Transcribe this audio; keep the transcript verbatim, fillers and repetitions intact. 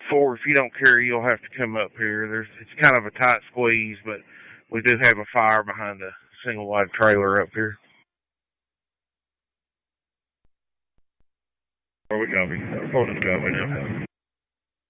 four, if you don't carry, you'll have to come up here. There's It's kind of a tight squeeze, but we do have a fire behind the single wide trailer up here. Where we copy? Hold this copy now.